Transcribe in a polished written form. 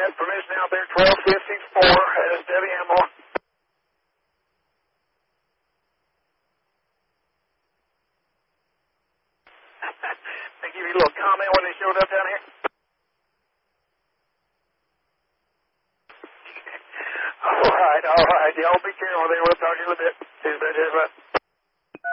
had permission out there, 1254, steady ammo. They give you a little comment when they showed up down here? All right. Y'all be careful there. We'll talk to you in a bit. Cheers, bud.